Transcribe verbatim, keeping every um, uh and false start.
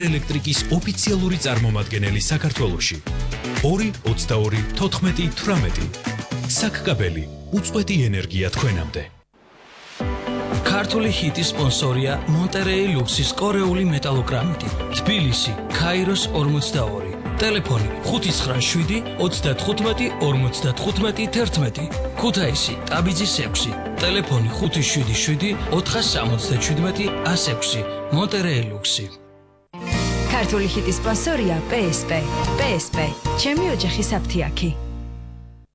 ელექტრიკის ოფიციალური წარმომადგენელი საქართველოში. ორი ოცდაორი თოთხმეტი თვრამეტი. საკკაბელი უწყვეტი ენერგია თქვენამდე. ქართული ჰიტის სპონსორია მონტერეი ლუქსის კორეული მეტალოგრამიტი. თბილისი, ქაიროს ორმოცდაორი. ტელეფონი ხუთი ცხრა შვიდი ოცდათხუთმეტი ორმოცდათხუთმეტი თერთმეტი. ქუთაისი, ტაბიძის ექვსი. ტელეფონი ხუთი შვიდი შვიდი ოთხასამოცდაჩვიდმეტი ასექვსი. მონტერეი ლუქსი. ქართული ჰიტის სპონსორია პე ეს პე. პე ეს პე. ჩემი ოჯახის აფთიაქი.